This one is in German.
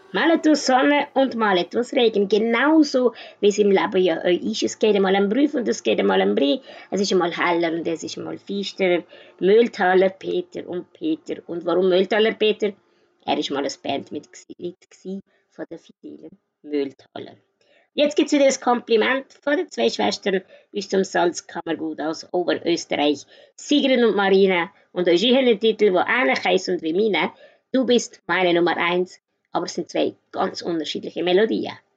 Mal etwas Sonne und mal etwas Regen. Genauso wie es im Leben ja euch ist. Es geht einmal am Brüf und es geht einmal am Brie. Es ist einmal heller und es ist einmal feisterer. Mühltaler Peter und Peter. Und warum Mühltaler Peter? Er war mal ein Bandmitglied von den fidelen Mühltaler. Jetzt gibt es wieder ein Kompliment von den zwei Schwestern aus dem Salzkammergut aus Oberösterreich, Sigrid und Marina. Und euch einen Titel, der ähnlich heisst und wie meine. Du bist meine Nummer 1, aber es sind zwei ganz unterschiedliche Melodien.